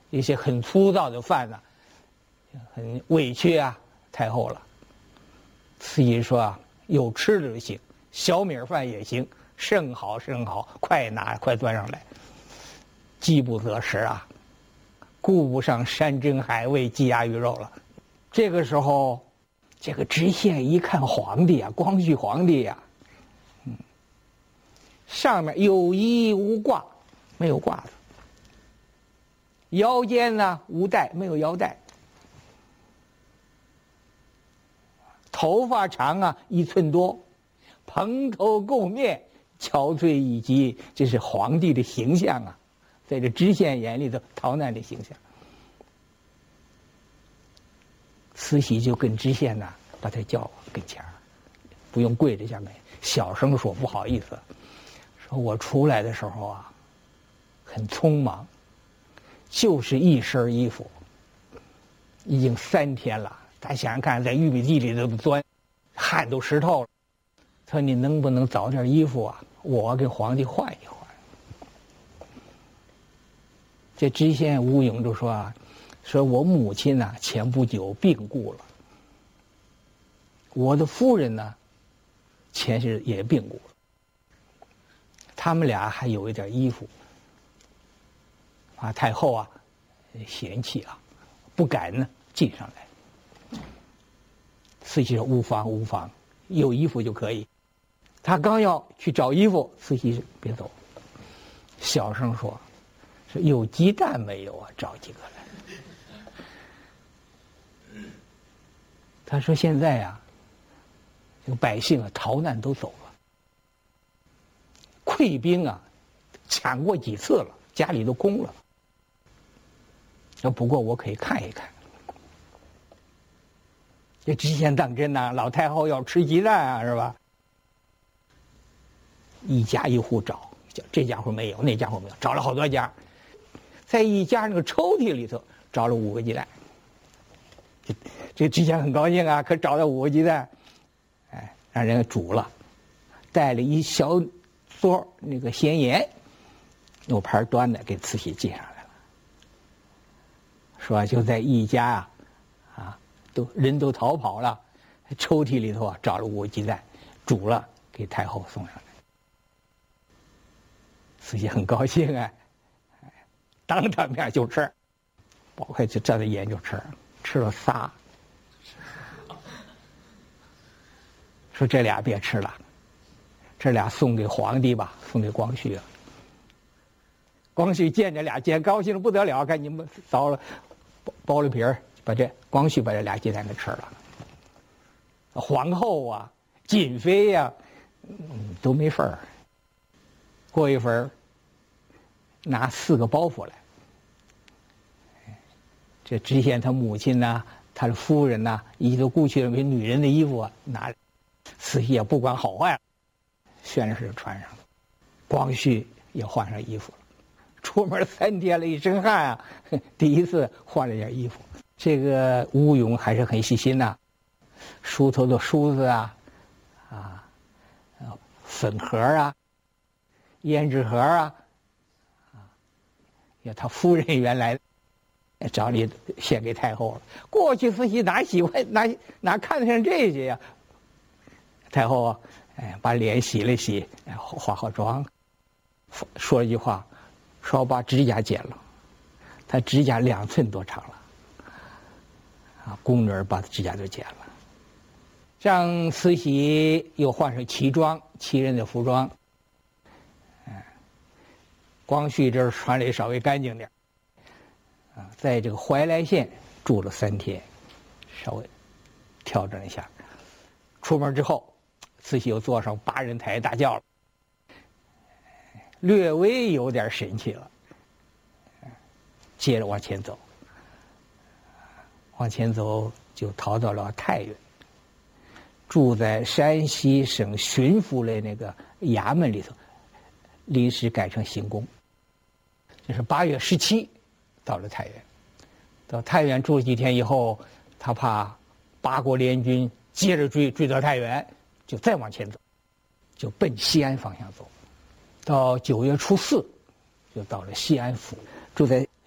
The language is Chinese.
一些很粗糙的饭呢，很委屈啊太后了。慈禧说啊，有吃的就行，小米饭也行，甚好甚好，快拿快端上来。饥不择食啊，顾不上山珍海味鸡鸭鱼肉了。这个时候，这个知县一看皇帝啊，光绪皇帝呀，上面有衣无褂，没有褂子；腰间呢无带，没有腰带；头发长啊1寸多，蓬头垢面，憔悴以及这是皇帝的形象啊，在这知县眼里头逃难的形象。慈禧就跟知县呐，把他叫跟前儿，不用跪着下面，小声说：“不好意思，说我出来的时候啊，很匆忙，就是一身衣服，已经3天了。他想想看，在玉米地里头钻，汗都湿透了。他说你能不能找点衣服啊？我给皇帝换一换。”这知县吴勇就说啊，说我母亲呢前不久病故了，我的夫人呢前世也病故了，他们俩还有一点衣服，啊太后啊嫌弃啊，不敢呢进上来。慈禧说无妨无妨，有衣服就可以。他刚要去找衣服，慈禧说别走，小声说有鸡蛋没有啊？找几个来。他说现在呀，这个百姓啊逃难都走了，溃兵啊抢过几次了，家里都空了。不过我可以看一看。这知县当真呐，老太后要吃鸡蛋啊，是吧？一家一户找，这家伙没有，那家伙没有，找了好多家，在一家那个抽屉里头找了5个鸡蛋。这知县很高兴啊，可找到5个鸡蛋，哎，让人煮了，带了一小撮那个咸盐，有盘端的给慈禧进上来了，说就在一家人都逃跑了，抽屉里头啊找了5个鸡蛋，煮了给太后送上来。慈禧很高兴啊，当他面就吃，包括就蘸着盐就吃，吃了仨。说这俩别吃了，这俩送给皇帝吧，送给光绪啊。光绪见这俩鸡，高兴的不得了，赶紧凿了剥了皮儿，光绪把这俩鸡蛋给吃了。皇后啊，瑾妃呀，都没份儿。过一会儿，拿4个包袱来。这知县他母亲呐，他的夫人呐，以及都故去为女人的衣服啊，拿。慈禧也不管好坏，宣誓穿上了。光绪也换上衣服了。出门3天了，一身汗啊，第一次换了件衣服。这个吴勇还是很细心呐，梳头的梳子啊，粉盒啊，胭脂盒啊，要他夫人原来找你献给太后了。过去慈禧哪喜欢哪看得上这些呀？太后啊，把脸洗了洗，化好妆，说一句话，说我把指甲剪了，她指甲2寸多长了。宫女儿把指甲都剪了，让慈禧又换上旗装，旗人的服装。光绪这儿穿的稍微干净点，在这个怀来县住了3天，稍微调整一下。出门之后，慈禧又坐上8人台大轿了，略微有点神气了。接着往前走。往前走就逃到了太原，住在山西省巡抚的那个衙门里头，临时改成行宫。这是8月17到了太原，到太原住了几天以后，他怕8国联军接着追到太原，就再往前走，就奔西安方向走。到9月初4，就到了西安府，住在